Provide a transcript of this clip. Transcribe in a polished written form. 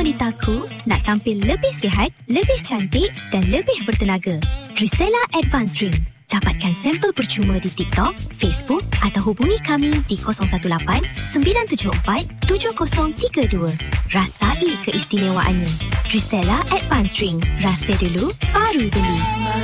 wanitaku nak tampil lebih sihat, lebih cantik dan lebih bertenaga. Trisella Advanced Drink. Dapatkan sampel percuma di TikTok, Facebook atau hubungi kami di 018-974-7032. Rasai keistimewaannya. Trisella Advanced Drink. Rasa dulu, baru beli.